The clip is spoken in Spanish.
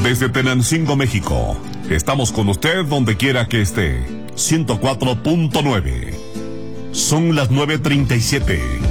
desde Tenancingo, México. Estamos con usted donde quiera que esté. 104.9. Son las 9:37.